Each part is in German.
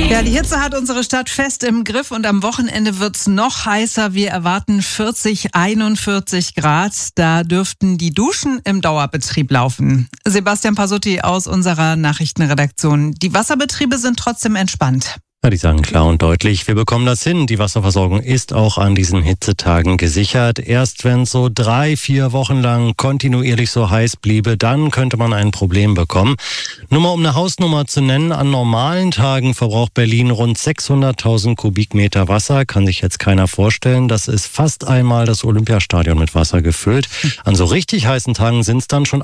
Ja, die Hitze hat unsere Stadt fest im Griff und am Wochenende wird's noch heißer. Wir erwarten 40, 41 Grad. Da dürften die Duschen im Dauerbetrieb laufen. Sebastian Pasutti aus unserer Nachrichtenredaktion. Die Wasserbetriebe sind trotzdem entspannt. Ja, die sagen klar und deutlich, wir bekommen das hin. Die Wasserversorgung ist auch an diesen Hitzetagen gesichert. Erst wenn es so 3-4 Wochen lang kontinuierlich so heiß bliebe, dann könnte man ein Problem bekommen. Nur mal um eine Hausnummer zu nennen, an normalen Tagen verbraucht Berlin rund 600.000 Kubikmeter Wasser. Kann sich jetzt keiner vorstellen. Das ist fast einmal das Olympiastadion mit Wasser gefüllt. An so richtig heißen Tagen sind es dann schon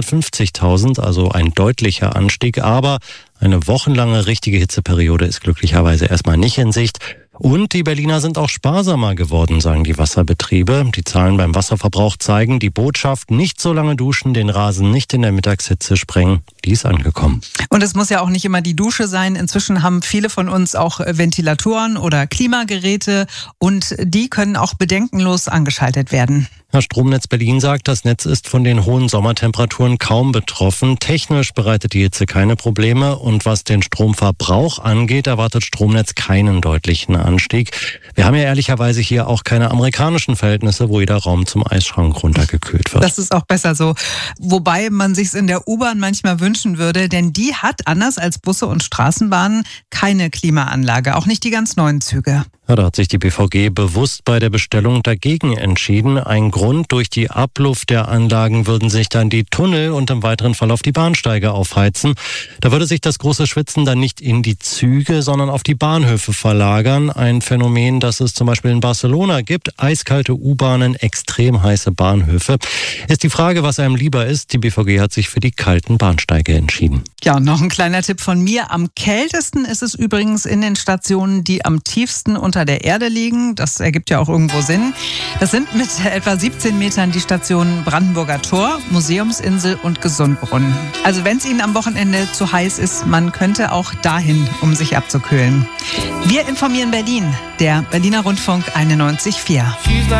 850.000, also ein deutlicher Anstieg. Aber eine wochenlange richtige Hitzeperiode ist glücklicherweise erstmal nicht in Sicht. Und die Berliner sind auch sparsamer geworden, sagen die Wasserbetriebe. Die Zahlen beim Wasserverbrauch zeigen, die Botschaft, nicht so lange duschen, den Rasen nicht in der Mittagshitze sprengen, die ist angekommen. Und es muss ja auch nicht immer die Dusche sein. Inzwischen haben viele von uns auch Ventilatoren oder Klimageräte und die können auch bedenkenlos angeschaltet werden. Ja, Stromnetz Berlin sagt, das Netz ist von den hohen Sommertemperaturen kaum betroffen. Technisch bereitet die Hitze keine Probleme und was den Stromverbrauch angeht, erwartet Stromnetz keinen deutlichen Anstieg. Wir haben ja ehrlicherweise hier auch keine amerikanischen Verhältnisse, wo jeder Raum zum Eisschrank runtergekühlt wird. Das ist auch besser so. Wobei man sich's in der U-Bahn manchmal wünschen würde, denn die hat, anders als Busse und Straßenbahnen, keine Klimaanlage, auch nicht die ganz neuen Züge. Ja, da hat sich die BVG bewusst bei der Bestellung dagegen entschieden. Ein Grund, durch die Abluft der Anlagen würden sich dann die Tunnel und im weiteren Verlauf die Bahnsteige aufheizen. Da würde sich das große Schwitzen dann nicht in die Züge, sondern auf die Bahnhöfe verlagern. Ein Phänomen, das es zum Beispiel in Barcelona gibt. Eiskalte U-Bahnen, extrem heiße Bahnhöfe. Ist die Frage, was einem lieber ist. Die BVG hat sich für die kalten Bahnsteige entschieden. Ja, und noch ein kleiner Tipp von mir. Am kältesten ist es übrigens in den Stationen, die am tiefsten unter der Erde liegen. Das ergibt ja auch irgendwo Sinn. Das sind mit etwa 17 Metern die Stationen Brandenburger Tor, Museumsinsel und Gesundbrunnen. Also wenn es Ihnen am Wochenende zu heiß ist, man könnte auch dahin, um sich abzukühlen. Wir informieren Berlin, der Berliner Rundfunk 91.4.